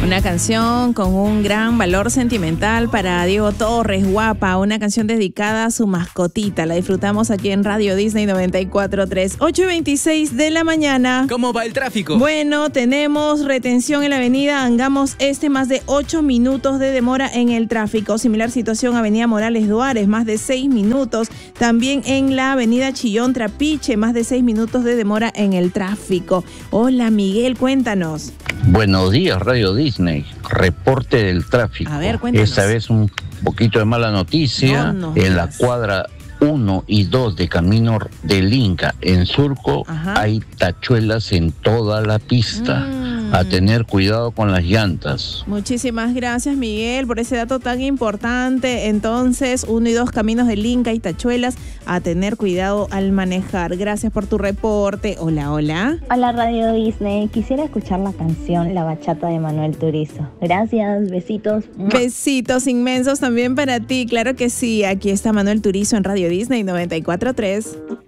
Una canción con un gran valor sentimental para Diego Torres, Guapa, una canción dedicada a su mascotita. La disfrutamos aquí en Radio Disney 94.3, 8:26 de la mañana. ¿Cómo va el tráfico? Bueno, tenemos retención en la avenida Angamos Este, más de 8 minutos de demora en el tráfico. Similar situación avenida Morales Duárez, más de 6 minutos. También en la avenida Chillón Trapiche, más de 6 minutos de demora en el tráfico. Hola Miguel, cuéntanos. Buenos días, Radio Disney. Reporte del tráfico. A ver, cuéntanos. Esta vez un poquito de mala noticia. En la cuadra 1 y 2 de Camino del Inca, en Surco, hay tachuelas en toda la pista. A tener cuidado con las llantas. Muchísimas gracias, Miguel, por ese dato tan importante. Entonces, 1 y 2 Caminos del Inca y tachuelas, a tener cuidado al manejar. Gracias por tu reporte. Hola, hola. Hola, Radio Disney. Quisiera escuchar la canción La Bachata de Manuel Turizo. Gracias, besitos. Besitos inmensos también para ti. Claro que sí. Aquí está Manuel Turizo en Radio Disney 94.3.